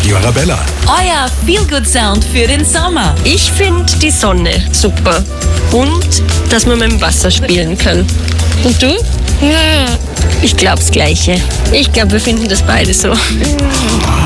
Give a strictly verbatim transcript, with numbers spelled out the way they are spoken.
Radio Arabella. Euer Feel-Good-Sound für den Sommer. Ich finde die Sonne super und dass man mit dem Wasser spielen kann. Und du? Ich glaube das Gleiche. Ich glaube, wir finden das beide so.